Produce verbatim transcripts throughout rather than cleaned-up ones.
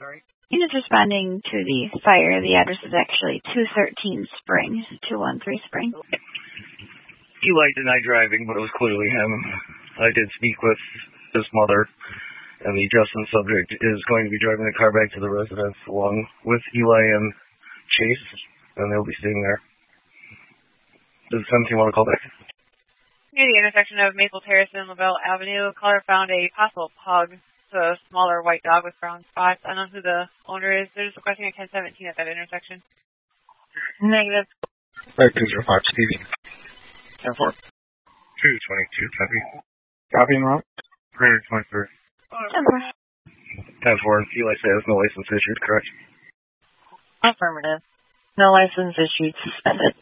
Units responding to the fire. The address is actually two thirteen Spring, two one three Spring. Eli denied driving, but it was clearly him. I did speak with his mother, and the Justin subject is going to be driving the car back to the residence along with Eli and Chase, and they'll be staying there. Does seventeen want to call back? Near the intersection of Maple Terrace and LaBelle Avenue, caller found a possible pug, a smaller white dog with brown spots. I don't know who the owner is. They're just requesting a ten seventeen at that intersection. Negative. Alright, two zero five, Stevie. ten four. two twenty-two, copy. Copy and route. three twenty-three. ten four. ten four, and Eli says no license issued, correct? Affirmative. No license issued, suspended.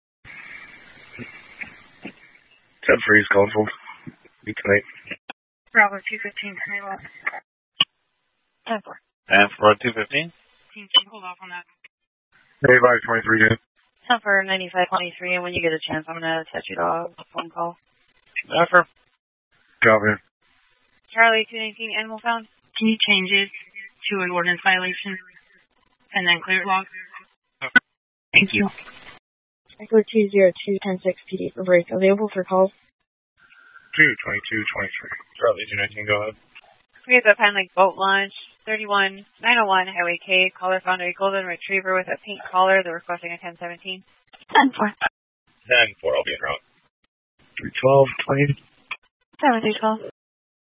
ten three is canceled. Be tonight. Bravo two fifteen, turn left. ten four. ten four, two fifteen. Team, hold off on that. eighty-five twenty-three, dude. ten four, ninety-five twenty-three, and when you get a chance, I'm going to attach it all with a phone call. Affirm. Copy. Charlie two nineteen, animal found. Can you change it to an ordinance violation and then clear it log? Thank you. Echo two zero two, ten six P D for break. Available for calls. two twenty-two twenty-three. Charlie two nineteen, go ahead. We have the Pine Lake Boat Launch, thirty-one nine oh one Highway K. Caller found a golden retriever with a pink collar. They're requesting a ten seventeen. ten four. ten four, I'll be in route. three twelve, twenty. seven three twelve.